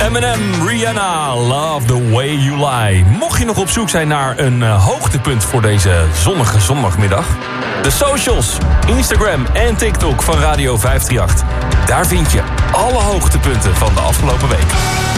Eminem, Rihanna, Love the Way You Lie. Mocht je nog op zoek zijn naar een hoogtepunt voor deze zonnige zondagmiddag, de socials, Instagram en TikTok van Radio 538. Daar vind je alle hoogtepunten van de afgelopen week.